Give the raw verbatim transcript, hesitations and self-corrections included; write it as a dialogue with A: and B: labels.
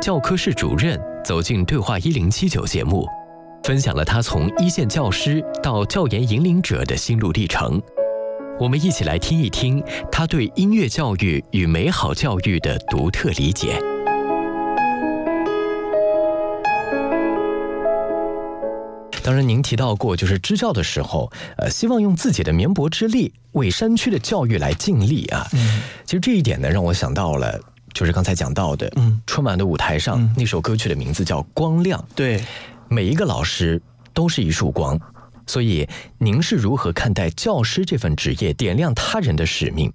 A: 教科室主任走进对话一零七九节目，分享了他从一线教师到教研引领者的心路历程。我们一起来听一听他对音乐教育与美好教育的独特理解。当然您提到过，就是支教的时候呃，希望用自己的绵薄之力为山区的教育来尽力啊。嗯，其实这一点呢，让我想到了就是刚才讲到的，嗯，春晚的舞台上、嗯、那首歌曲的名字叫《光亮》。对，每一个老师都是一束光，所以您是如何看待教师这份职业，点亮他人的使命？